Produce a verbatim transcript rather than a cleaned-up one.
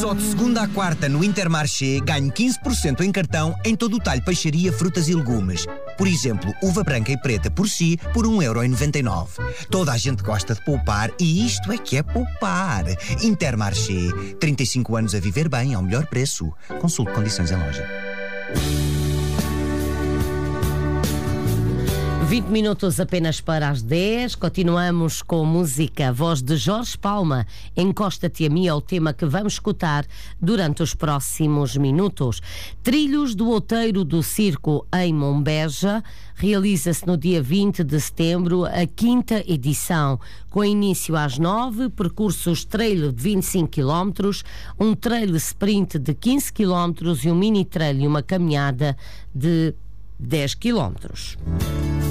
Só de segunda à quarta no Intermarché ganho quinze por cento em cartão em todo o talho peixaria, frutas e legumes. Por exemplo, uva branca e preta por si por um euro e noventa e nove. Toda a gente gosta de poupar e isto é que é poupar. Intermarché, trinta e cinco anos a viver bem ao melhor preço. Consulte condições em loja. vinte minutos apenas para as dez. Continuamos com música. Voz de Jorge Palma. Encosta-te a mim é o tema que vamos escutar durante os próximos minutos. Trilhos do Outeiro do Circo em Mombeja. Realiza-se no dia vinte de setembro a quinta edição, com início às nove, percursos trail de vinte e cinco quilómetros, um trail sprint de quinze quilómetros e um mini trail e uma caminhada de dez quilómetros.